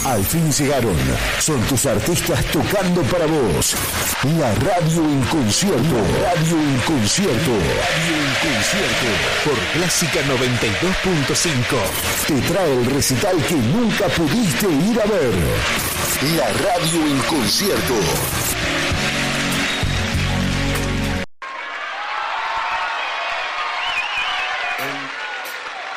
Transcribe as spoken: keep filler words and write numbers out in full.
Al fin llegaron. Son tus artistas tocando para vos. La radio en concierto. La radio en concierto. La radio en concierto. Por Clásica noventa y dos punto cinco. Te trae el recital que nunca pudiste ir a ver. La radio en concierto.